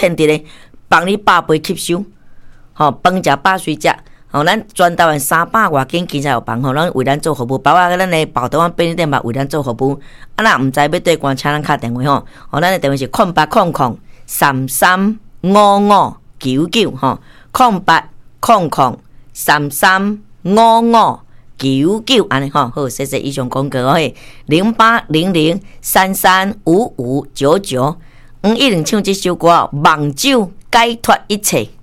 现伫咧帮你百倍吸收，吼，饭食饱水食。吼，咱全台湾300外间其实有房吼，咱为咱做服务，包括咱的宝德湾便利店嘛，为咱做服务。啊，若毋知要对关，请咱敲电话吼，吼，咱的电话是0800335599吼，0800335599安尼吼，好，谢谢以上广告哦，0800335599，120唱这首歌，梦酒解脱一切。